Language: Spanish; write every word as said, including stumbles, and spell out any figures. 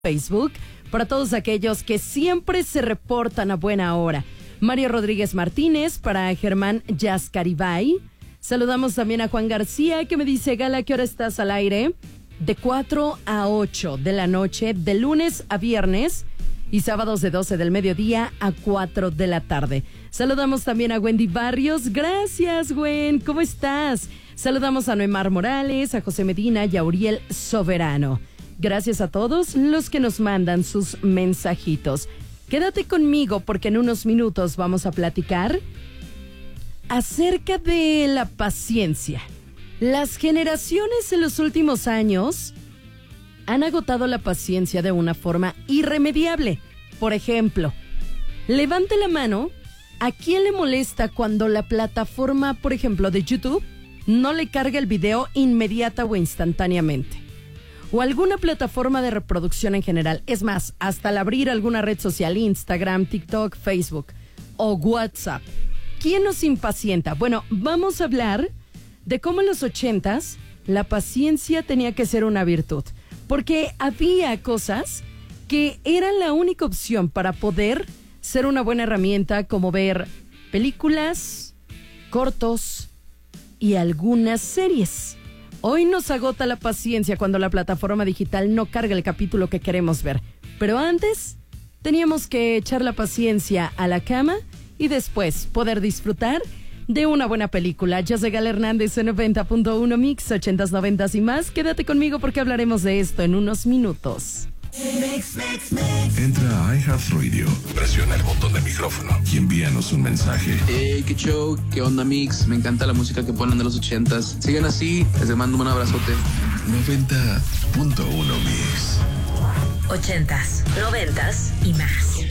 Facebook, para todos aquellos que siempre se reportan a buena hora. Mario Rodríguez Martínez, para Germán Yascaribay. Saludamos también a Juan García, que me dice: Gala, ¿qué hora estás al aire? De cuatro a ocho de la noche, de lunes a viernes, y sábados de doce del mediodía a cuatro de la tarde. Saludamos también a Wendy Barrios. Gracias, Gwen. ¿Cómo estás? Saludamos a Noemar Morales, a José Medina y a Uriel Soberano. Gracias a todos los que nos mandan sus mensajitos. Quédate conmigo porque en unos minutos vamos a platicar acerca de la paciencia. Las generaciones en los últimos años han agotado la paciencia de una forma irremediable. Por ejemplo, levante la mano a quién le molesta cuando la plataforma, por ejemplo, de YouTube no le carga el video inmediata o instantáneamente. O alguna plataforma de reproducción en general. Es más, hasta al abrir alguna red social, Instagram, TikTok, Facebook o WhatsApp. ¿Quién nos impacienta? Bueno, vamos a hablar de cómo en los ochentas la paciencia tenía que ser una virtud. Porque había cosas que eran la única opción para poder ser una buena herramienta, como ver películas, cortos y algunas series. Hoy nos agota la paciencia cuando la plataforma digital no carga el capítulo que queremos ver. Pero antes teníamos que echar la paciencia a la cama y después poder disfrutar de una buena película. Yo soy Gala Hernández en noventa punto uno Mix, ochentas, noventas y más. Quédate conmigo porque hablaremos de esto en unos minutos. Mix, mix, mix. Entra a iHeartRadio, presiona el botón de micrófono y envíanos un mensaje. Hey, qué show, qué onda, Mix. Me encanta la música que ponen de los ochentas. Sigan así, les mando un abrazote. noventa punto uno Mix. Ochentas, noventas y más.